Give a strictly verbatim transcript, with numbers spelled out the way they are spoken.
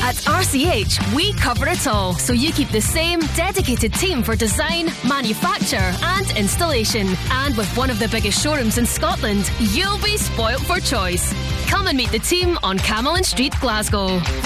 At R C H, we cover it all, so you keep the same dedicated team for design, manufacture and installation. And with one of the biggest showrooms in Scotland, you'll be spoilt for choice. Come and meet the team on Camelin Street, Glasgow.